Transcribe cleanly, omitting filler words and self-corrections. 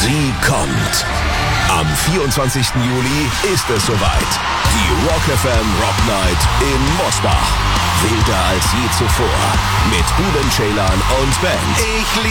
Sie kommt. Am 24. Juli ist es soweit. Die Rock FM Rock Night in Mosbach. Wilder als je zuvor. Mit Ruben Ceylan und Band.